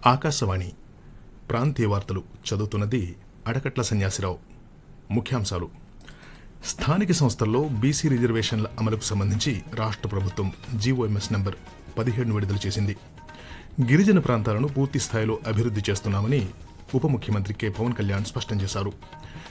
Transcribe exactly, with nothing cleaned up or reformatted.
ఆకాశవాణి ప్రాంతీయ వార్తలు చదువుతున్నది అడకట్ల సన్యాసిరావు. ముఖ్యాంశాలు: స్థానిక సంస్థల్లో బీసీ రిజర్వేషన్ల అమలుకు సంబంధించి రాష్ట్ర ప్రభుత్వం జీవోఎంఎస్ నంబర్ పదిహేడును విడుదల చేసింది. గిరిజన ప్రాంతాలను పూర్తి స్థాయిలో అభివృద్ధి చేస్తున్నామని ఉప ముఖ్యమంత్రి కె పవన్ కళ్యాణ్ స్పష్టం చేశారు.